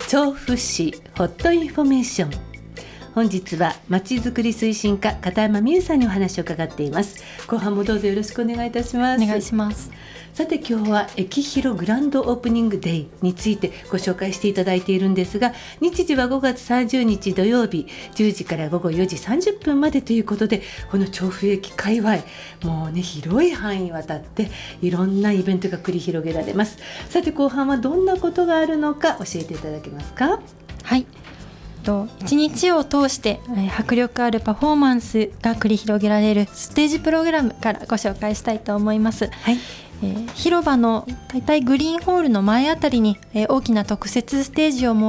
調布市ホットインフォメーション。本日はまちづくり推進課片山美優さんにお話を伺っています。後半もどうぞよろしくお願いいたします。 お願いします。 さて今日は駅広グランドオープニングデイについてご紹介していただいているんですが、日時は5月30日土曜日10時から午後4時30分までということで、この調布駅界隈もうね広い範囲にわたっていろんなイベントが繰り広げられます。さて後半はどんなことがあるのか教えていただけますか？ はい、1日を通して迫力あるパフォーマンスが繰り広げられるステージプログラムからご紹介したいと思います。 はい、 広場のだいたいグリーンホールの前あたりに大きな特設ステージを設